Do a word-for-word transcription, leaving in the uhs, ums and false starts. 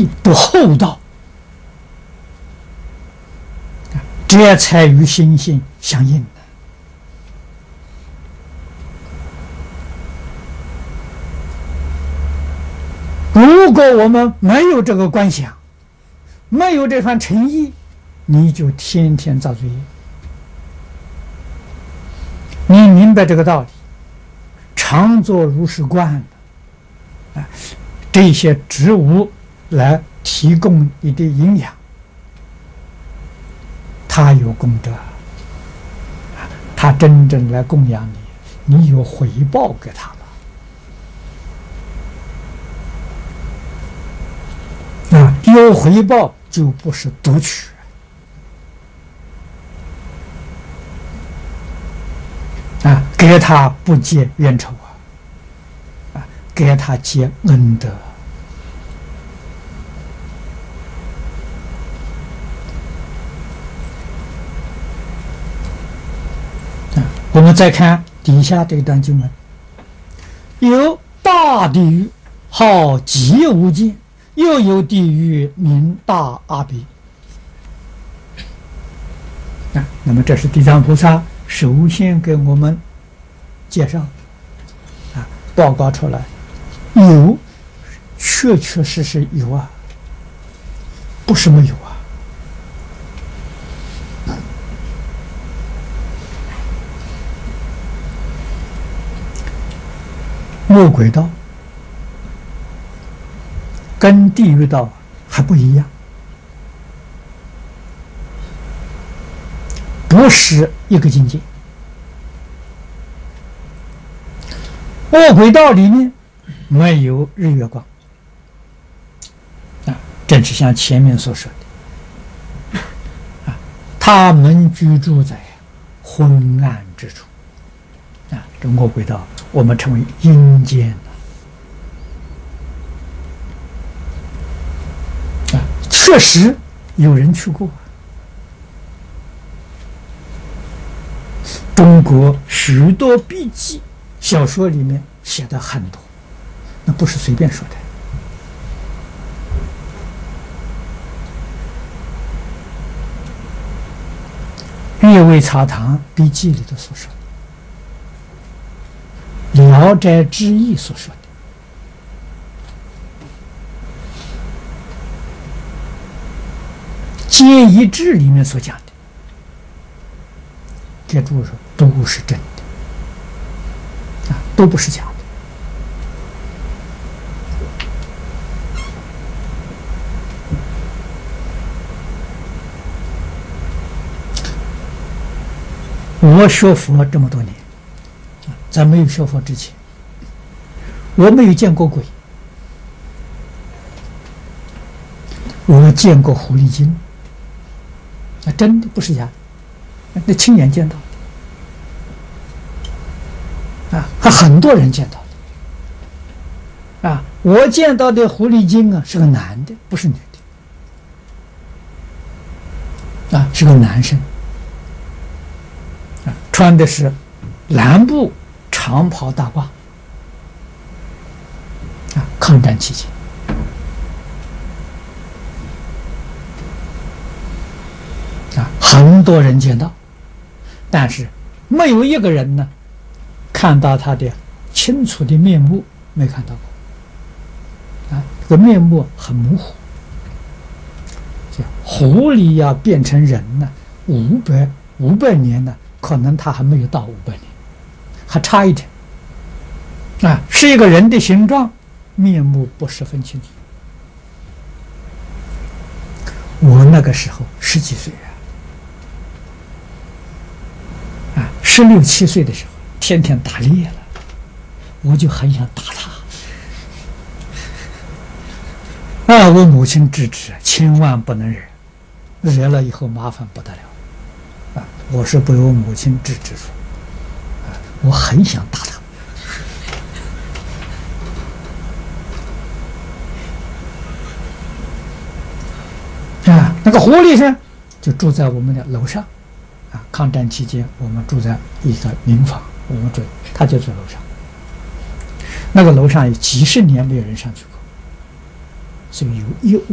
义不厚道，这才与心性相应。如果我们没有这个观想，没有这番诚意，你就天天造罪业。你明白这个道理，常作如是观了，啊，这些植物来提供你的营养，它有功德，它真正来供养你，你有回报给它了，啊，有回报就不是独取。啊，给他不结冤仇啊，啊，给他结恩德。啊，我们再看底下这段经文，有大地狱号极无间，又有地狱名大阿鼻。啊，那么这是地藏菩萨首先给我们介绍，啊，报告出来，有，确确实实有啊，不是没有啊。恶鬼道跟地狱道还不一样，不是一个境界。恶鬼道里面没有日月光，啊，正是像前面所说的，啊，他们居住在昏暗之处，啊，这恶鬼道我们称为阴间，啊，确实有人去过。中国许多笔记小说里面写的很多，那不是随便说的。岳微草堂笔记里头所说的，《聊斋志异》所说的，《皆一志》里面所讲的，这注说都是真的，啊，都不是假的。我学佛这么多年，在没有学佛之前，我没有见过鬼，我见过狐狸精，啊，真的不是假的，那亲眼见到的，啊，还很多人见到的，啊，我见到的狐狸精啊是个男的，不是女的，啊，是个男生。穿的是蓝布长袍大褂，啊，抗战期间，啊，很多人见到，但是没有一个人呢看到他的清楚的面目，没看到过，啊，这个面目很模糊。狐狸要变成人呢，五百五百年呢。可能他还没有到五百年，还差一点，啊，是一个人的形状，面目不十分清楚。我那个时候十几岁啊，啊，十六七岁的时候，天天打猎了，我就很想打他，啊，我母亲制止，千万不能惹，惹了以后麻烦不得了。我是被我母亲制止住，我很想打他。啊，那个狐狸呢，就住在我们的楼上。啊，抗战期间我们住在一个民房，我们住，他就住楼上。那个楼上有几十年没有人上去过，所以有有